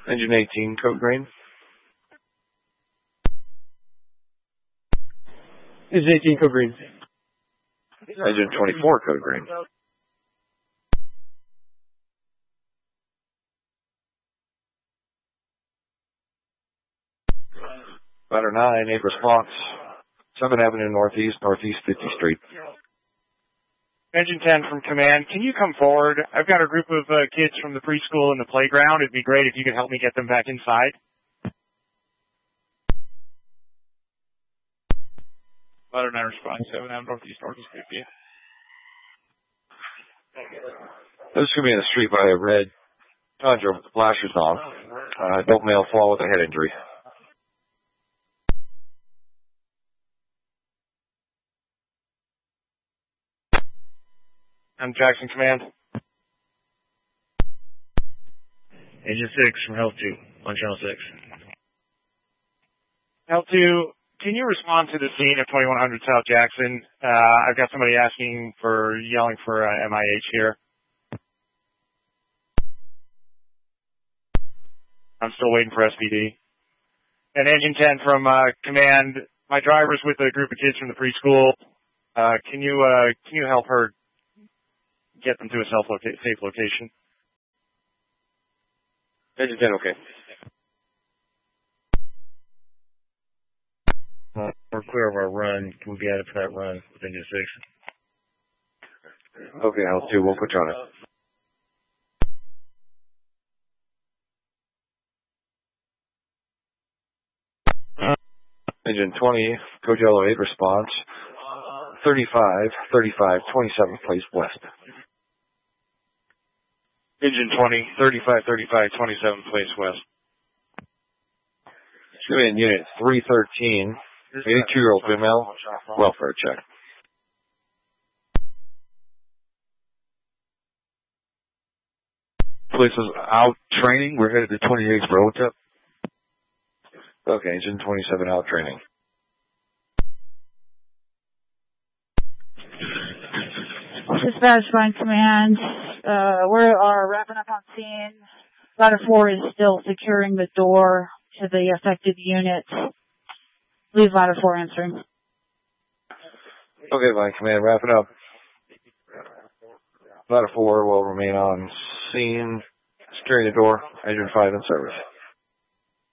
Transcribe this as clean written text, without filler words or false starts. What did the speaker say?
Engine 18, code green. Engine 18, code green. Engine 24, code green. Ladder 9, 8 response. 7th Avenue Northeast, Northeast 50th Street. Engine 10 from command, can you come forward? I've got a group of kids from the preschool in the playground. It'd be great if you could help me get them back inside. Ladder 9 response, 7 Avenue Northeast, Northeast 50th. This is going to be in the street by a red Tundra with the flashers on. Adult male fall with a head injury. I'm Jackson Command. Engine 6 from Health 2, on Channel 6. Health 2, can you respond to the scene of 2100 South Jackson? I've got somebody yelling for MIH here. I'm still waiting for SPD. And Engine 10 from command, my driver's with a group of kids from the preschool. Can you help her get them to a safe location? Engine 10, okay. We're clear of our run. Can we be added for that run with Engine 6? Okay, Health 2, we'll put you on it. Engine 20, Code Yellow 8 response. 35, 27th place west. Engine 20, 35, 27th place west. It's going to be in unit 313, 82-year-old female, welfare check. Police is out training. We're headed to 28th Road. Okay, Engine 27 out training. Dispatch line command. We are wrapping up on scene. Ladder 4 is still securing the door to the affected unit. Leave Ladder 4 answering. Okay, line command, wrapping up. Ladder 4 will remain on scene, securing the door. Engine 5 in service.